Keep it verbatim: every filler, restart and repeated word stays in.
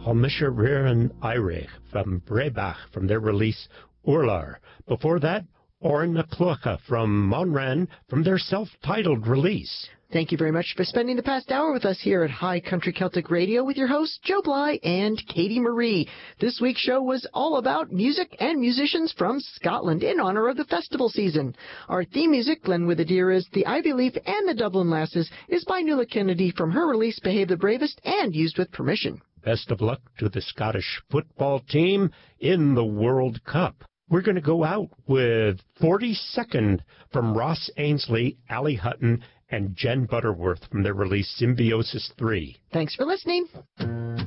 Holmischer Rieren Eirich from Brebach from their release Urlar. Before that, Oren Naklucha from Monran from their self-titled release. Thank you very much for spending the past hour with us here at High Country Celtic Radio with your hosts, Joe Bly and Katie Marie. This week's show was all about music and musicians from Scotland in honor of the festival season. Our theme music, Glen with a Deer is The Ivy Leaf and the Dublin Lasses, is by Nuala Kennedy from her release Behave the Bravest and used with permission. Best of luck to the Scottish football team in the World Cup. We're going to go out with forty-second from Ross Ainsley, Ali Hutton, and Jen Butterworth from their release Symbiosis three. Thanks for listening.